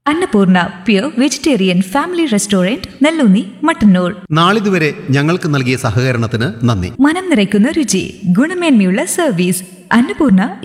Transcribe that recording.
Annapurna pure vegetarian family restaurant Nelloonni Mattannur. നാളിതുവരെ ഞങ്ങൾക്ക് നൽകിയ സഹകരണത്തിന് നന്ദി. മനം നിറയ്ക്കുന്ന രുചി, ഗുണമേന്മയുള്ള സർവീസ്. അന്നപൂർണ